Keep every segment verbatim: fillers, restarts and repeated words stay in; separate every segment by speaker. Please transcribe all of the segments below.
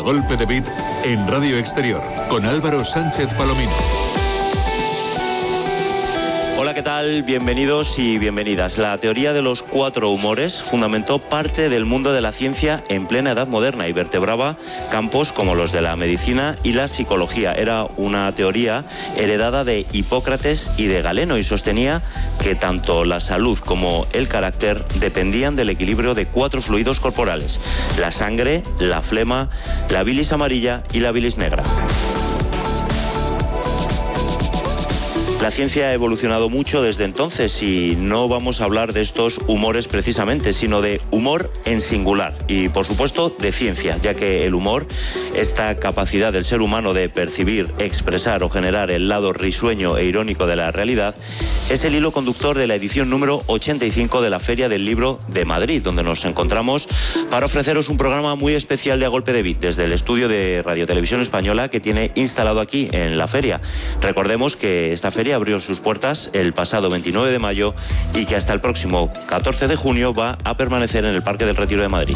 Speaker 1: Golpe de Beat en Radio Exterior, con Álvaro Sánchez Palomino.
Speaker 2: Hola, ¿qué tal? Bienvenidos y bienvenidas. La teoría de los cuatro humores fundamentó parte del mundo de la ciencia en plena Edad Moderna y vertebraba campos como los de la medicina y la psicología. Era una teoría heredada de Hipócrates y de Galeno y sostenía que tanto la salud como el carácter dependían del equilibrio de cuatro fluidos corporales: la sangre, la flema, la bilis amarilla y la bilis negra. La ciencia ha evolucionado mucho desde entonces y no vamos a hablar de estos humores precisamente, sino de humor en singular y, por supuesto, de ciencia, ya que el humor, esta capacidad del ser humano de percibir, expresar o generar el lado risueño e irónico de la realidad, es el hilo conductor de la edición número ochenta y cinco de la Feria del Libro de Madrid, donde nos encontramos para ofreceros un programa muy especial de A Golpe de Beat desde el estudio de Radio Televisión Española que tiene instalado aquí en la feria. Recordemos que esta feria abrió sus puertas el pasado veintinueve de mayo y que hasta el próximo catorce de junio va a permanecer en el Parque del Retiro de Madrid.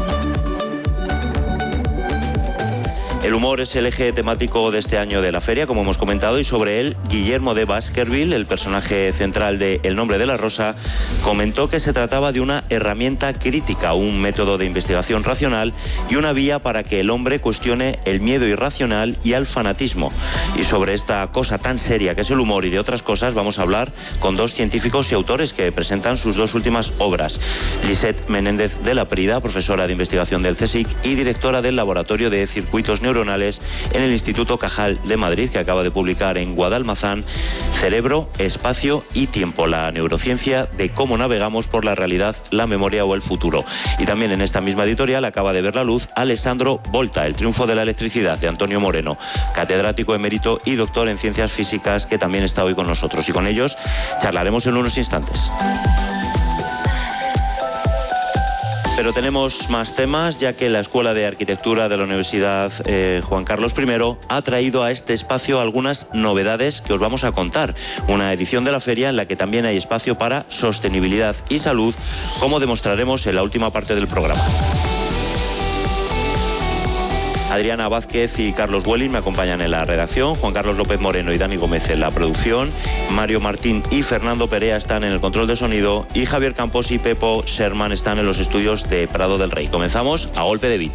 Speaker 2: El humor es el eje temático de este año de la feria, como hemos comentado, y sobre él Guillermo de Baskerville, el personaje central de El nombre de la rosa, comentó que se trataba de una herramienta crítica, un método de investigación racional y una vía para que el hombre cuestione el miedo irracional y al fanatismo. Y sobre esta cosa tan seria que es el humor y de otras cosas vamos a hablar con dos científicos y autores que presentan sus dos últimas obras. Lisette Menéndez de la Prida, profesora de investigación del CSIC y directora del Laboratorio de Circuitos Neuronales en el Instituto Cajal de Madrid, que acaba de publicar en Guadalmazán Cerebro, Espacio y Tiempo, la neurociencia de cómo navegamos por la realidad, la memoria o el futuro. Y también en esta misma editorial acaba de ver la luz Alessandro Volta, El triunfo de la electricidad, de Antonio Moreno, catedrático emérito y doctor en ciencias físicas, que también está hoy con nosotros. Y con ellos charlaremos en unos instantes. Pero tenemos más temas, ya que la Escuela de Arquitectura de la Universidad eh, Juan Carlos primero ha traído a este espacio algunas novedades que os vamos a contar. Una edición de la feria en la que también hay espacio para sostenibilidad y salud, como demostraremos en la última parte del programa. Adriana Vázquez y Carlos Welling me acompañan en la redacción, Juan Carlos López Moreno y Dani Gómez en la producción, Mario Martín y Fernando Perea están en el control de sonido y Javier Campos y Pepo Sherman están en los estudios de Prado del Rey. Comenzamos a golpe de beat.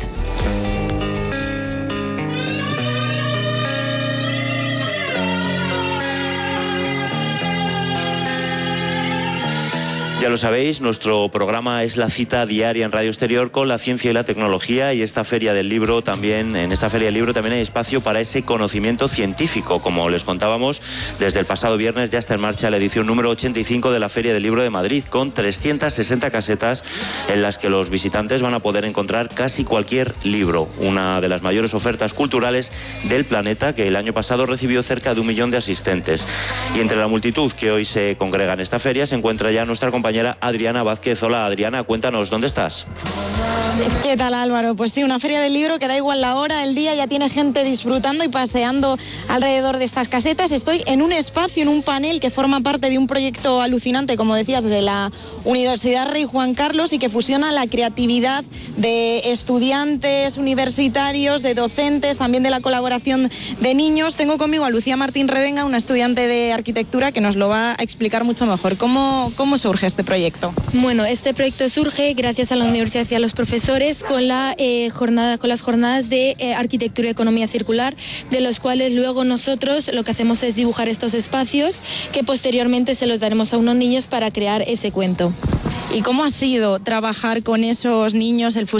Speaker 2: Ya lo sabéis, nuestro programa es la cita diaria en Radio Exterior con la ciencia y la tecnología, y esta feria del libro también, en esta feria del libro también hay espacio para ese conocimiento científico. Como les contábamos, desde el pasado viernes ya está en marcha la edición número ochenta y cinco de la Feria del Libro de Madrid, con trescientas sesenta casetas en las que los visitantes van a poder encontrar casi cualquier libro, una de las mayores ofertas culturales del planeta, que el año pasado recibió cerca de un millón de asistentes. Y entre la multitud que hoy se congrega en esta feria se encuentra ya nuestra compañera Adriana Vázquez. Hola, Adriana, cuéntanos, ¿dónde estás?
Speaker 3: ¿Qué tal, Álvaro? Pues sí, una feria del libro que da igual la hora, el día, ya tiene gente disfrutando y paseando alrededor de estas casetas. Estoy en un espacio, en un panel que forma parte de un proyecto alucinante, como decías, desde la Universidad Rey Juan Carlos, y que fusiona la creatividad de estudiantes universitarios, de docentes, también de la colaboración de niños. Tengo conmigo a Lucía Martín Revenga, una estudiante de arquitectura, que nos lo va a explicar mucho mejor. ¿Cómo, cómo surge este proyecto?
Speaker 4: Bueno, este proyecto surge gracias a la universidad y a los profesores con, la, eh, jornada, con las jornadas de eh, arquitectura y economía circular, de los cuales luego nosotros lo que hacemos es dibujar estos espacios que posteriormente se los daremos a unos niños para crear ese cuento.
Speaker 3: ¿Y cómo ha sido trabajar con esos niños, el